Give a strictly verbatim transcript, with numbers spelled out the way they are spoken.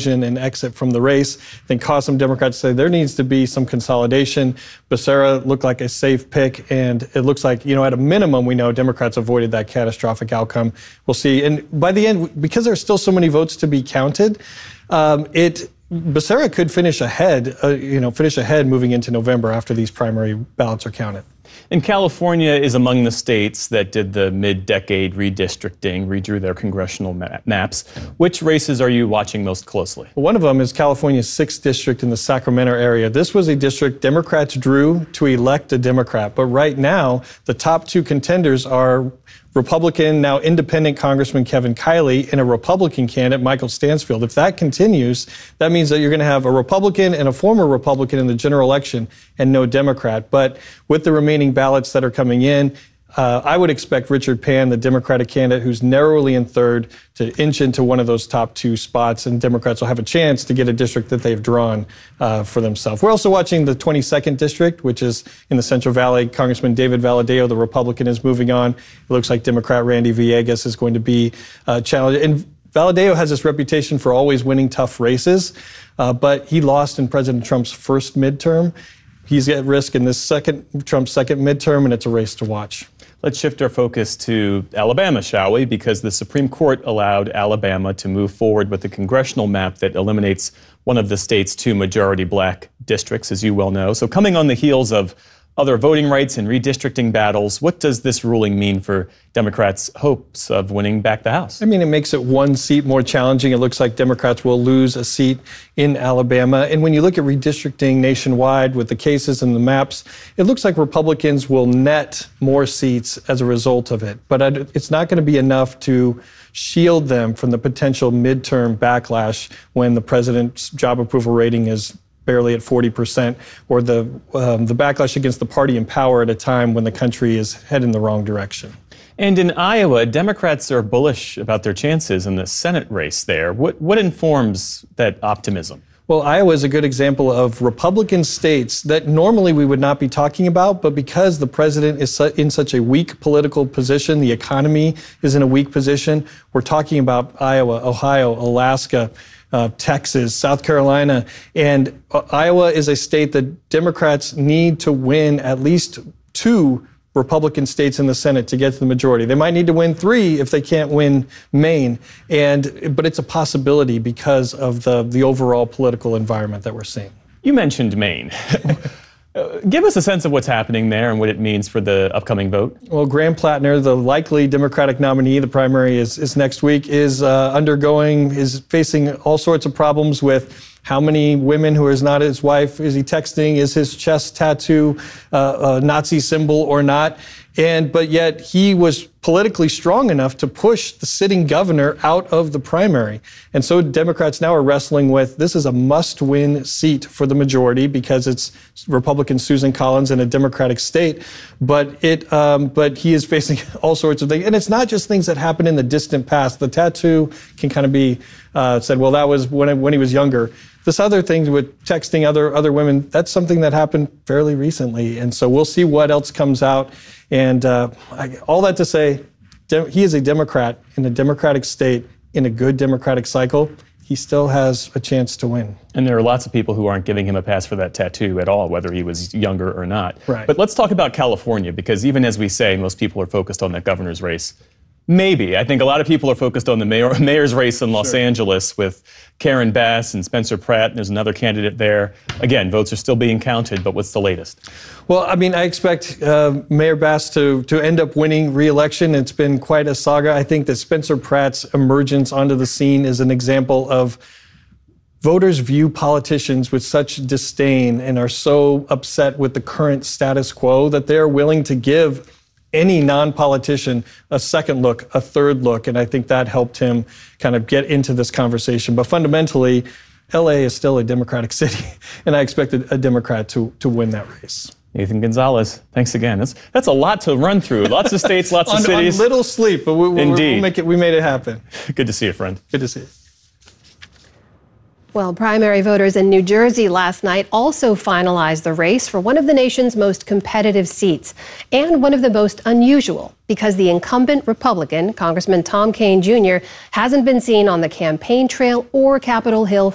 implosion and exit from the race. I think caused some Democrats to say there needs to be some consolidation. Becerra looked like a safe pick, and it looks like, you know, at a minimum, we know Democrats avoided that catastrophic outcome. We'll see. And by the end, because there's still so many votes to be counted, um, it Becerra could finish ahead, uh, you know, finish ahead moving into November after these primary ballots are counted. And California is among the states that did the mid-decade redistricting, redrew their congressional ma- maps. Which races are you watching most closely? Well, one of them is California's sixth district in the Sacramento area. This was a district Democrats drew to elect a Democrat. But right now, the top two contenders are Republican, now independent Congressman Kevin Kiley, and a Republican candidate, Michael Stansfield. If that continues, that means that you're going to have a Republican and a former Republican in the general election and no Democrat. But with the remaining ballots that are coming in, uh, I would expect Richard Pan, the Democratic candidate who's narrowly in third, to inch into one of those top two spots, and Democrats will have a chance to get a district that they've drawn uh, for themselves. We're also watching the twenty-second district, which is in the Central Valley. Congressman David Valadao, the Republican, is moving on. It looks like Democrat Randy Villegas is going to be uh, challenged. And Valadao has this reputation for always winning tough races, uh, but he lost in President Trump's first midterm. He's at risk in this second, Trump's second midterm, and it's a race to watch. Let's shift our focus to Alabama, shall we? Because the Supreme Court allowed Alabama to move forward with a congressional map that eliminates one of the state's two majority black districts, as you well know. So coming on the heels of other voting rights and redistricting battles, what does this ruling mean for Democrats' hopes of winning back the House? I mean, it makes it one seat more challenging. It looks like Democrats will lose a seat in Alabama. And when you look at redistricting nationwide with the cases and the maps, it looks like Republicans will net more seats as a result of it. But it's not going to be enough to shield them from the potential midterm backlash when the president's job approval rating is barely at forty percent, or the um, the backlash against the party in power at a time when the country is heading the wrong direction. And in Iowa, Democrats are bullish about their chances in the Senate race there. What what informs that optimism? Well, Iowa is a good example of Republican states that normally we would not be talking about, but because the president is in such a weak political position, the economy is in a weak position, we're talking about Iowa, Ohio, Alaska, Uh, Texas, South Carolina, and uh, Iowa is a state that Democrats need to win at least two Republican states in the Senate to get to the majority. They might need to win three if they can't win Maine, and but it's a possibility because of the the overall political environment that we're seeing. You mentioned Maine. Uh, give us a sense of what's happening there and what it means for the upcoming vote. Well, Graham Plattner, the likely Democratic nominee, the primary is, is next week, is uh, undergoing, is facing all sorts of problems with how many women who is not his wife is he texting, is his chest tattoo uh, a Nazi symbol or not? And but yet he was politically strong enough to push the sitting governor out of the primary. And so Democrats now are wrestling with, this is a must-win seat for the majority because it's Republican Susan Collins in a Democratic state. But it, um, but he is facing all sorts of things. And it's not just things that happen in the distant past. The tattoo can kind of be uh, said, well, that was when, when he was younger. This other thing with texting other other women, that's something that happened fairly recently. And so we'll see what else comes out. And uh, I, all that to say, de- he is a Democrat in a Democratic state in a good Democratic cycle. He still has a chance to win. And there are lots of people who aren't giving him a pass for that tattoo at all, whether he was younger or not. Right. But let's talk about California, because even as we say, most people are focused on that governor's race. Maybe. I think a lot of people are focused on the mayor, mayor's race in Los Sure. Angeles with Karen Bass and Spencer Pratt. There's another candidate there. Again, votes are still being counted, but what's the latest? Well, I mean, I expect uh, Mayor Bass to, to end up winning re-election. It's been quite a saga. I think that Spencer Pratt's emergence onto the scene is an example of voters view politicians with such disdain and are so upset with the current status quo that they're willing to give any non-politician a second look, a third look, and I think that helped him kind of get into this conversation. But fundamentally, L A is still a Democratic city, and I expected a Democrat to, to win that race. Nathan Gonzalez, thanks again. That's that's a lot to run through. Lots of states, lots on, of cities. On little sleep, but we, Indeed. We'll make it, we made it happen. Good to see you, friend. Good to see you. Well, primary voters in New Jersey last night also finalized the race for one of the nation's most competitive seats, and one of the most unusual, because the incumbent Republican, Congressman Tom Kean Junior, hasn't been seen on the campaign trail or Capitol Hill